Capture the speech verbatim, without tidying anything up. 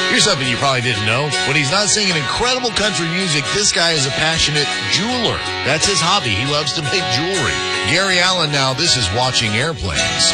Here's something you probably didn't know. When he's not singing incredible country music, this guy is a passionate jeweler. That's his hobby. He loves to make jewelry. Gary Allen now, this is Watching Airplanes.